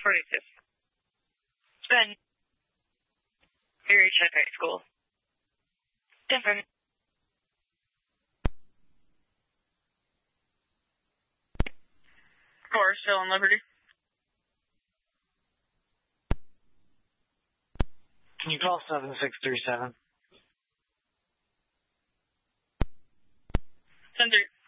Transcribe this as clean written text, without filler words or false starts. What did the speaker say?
46. Ben. Erie Check High School. Different. Forest Hill and Liberty. Can you call 7637? 10-3.